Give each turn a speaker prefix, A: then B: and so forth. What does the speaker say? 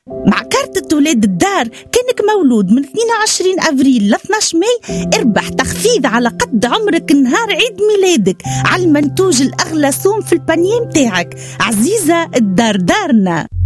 A: مع كارتة ولاد الدار كانك مولود من 22 أبريل ل 12 ماي اربح تخفيض على قد عمرك نهار عيد ميلادك على المنتوج الأغلى سوم في البانيه متاعك. عزيزة، الدار دارنا.